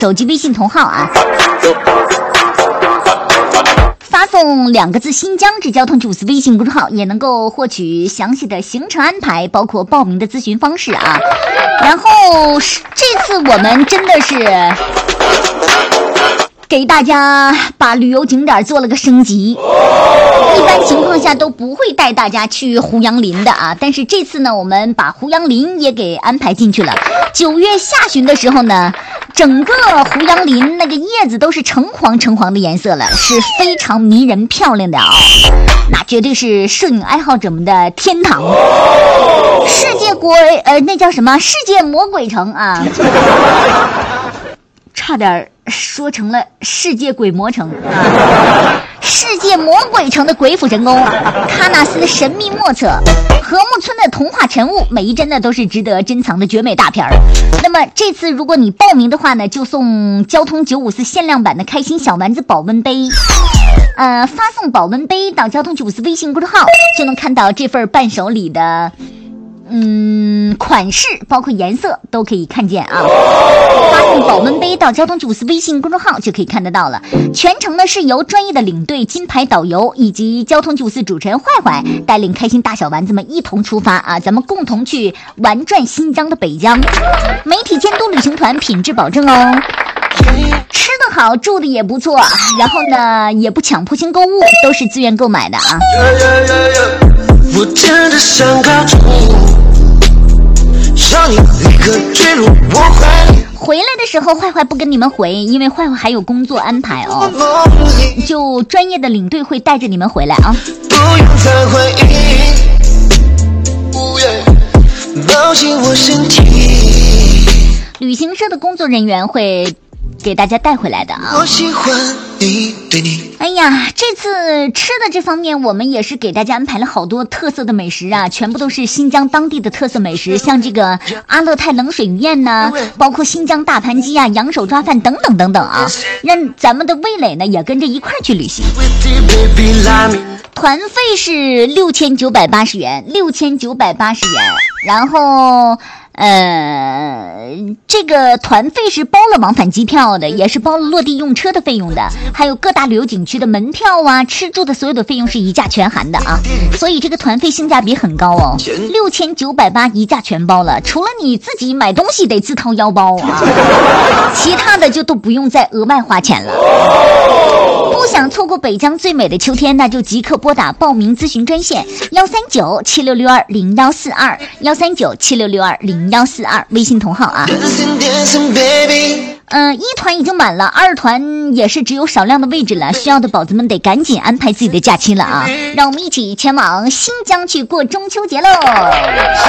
手机微信同号啊，发送2个字新疆至交通94微信公众号，也能够获取详细的行程安排，包括报名的咨询方式啊。然后这次我们真的是给大家把旅游景点做了个升级，一般情况下都不会带大家去胡杨林的啊，但是这次呢，我们把胡杨林也给安排进去了。9月下旬的时候呢，整个胡杨林那个叶子都是橙黄的颜色了，是非常迷人漂亮的啊，那绝对是摄影爱好者们的天堂。那叫什么？世界魔鬼城啊！差点说成了世界鬼魔城啊！世界魔鬼城的鬼斧神工，喀纳斯的神秘莫测，禾木村的童话晨雾，每一帧呢都是值得珍藏的绝美大片儿。那么这次如果你报名的话呢，就送交通954限量版的开心小丸子保温杯。发送保温杯到交通954微信公众号，就能看到这份伴手礼的款式包括颜色都可以看见啊。发送保温杯到交通954微信公众号就可以看得到了。全程呢是由专业的领队、金牌导游以及交通954主持人坏坏带领开心大小丸子们一同出发啊，咱们共同去玩转新疆的北疆。媒体监督旅行团，品质保证哦。吃的好，住的也不错，然后呢也不强迫性购物，都是自愿购买的啊。 我真的想告诉让你立刻坠入我怀里。 回来的时候坏坏不跟你们回，因为坏坏还有工作安排哦，就专业的领队会带着你们回来啊。 不用再怀疑，抱紧我身体。 旅行社的工作人员会给大家带回来的啊。 我喜欢你，对你。 哎呀，这次吃的这方面我们也是给大家安排了好多特色的美食啊，全部都是新疆当地的特色美食，像这个阿勒泰冷水鱼宴呢，包括新疆大盘鸡啊、羊手抓饭等等等等啊，让咱们的味蕾呢也跟着一块去旅行。团费是6980元，6980元，然后这个团费是包了往返机票的，也是包了落地用车的费用的，还有各大旅游景区的门票啊、吃住的所有的费用是一价全含的啊，所以这个团费性价比很高哦，6980一价全包了，除了你自己买东西得自掏腰包啊，其他的就都不用再额外花钱了。不想错过北疆最美的秋天，那就即刻拨打报名咨询专线13976620142，13976620142，微信同号啊。一团已经满了，2团也是只有少量的位置了，需要的宝子们得赶紧安排自己的假期了啊！让我们一起前往新疆去过中秋节喽！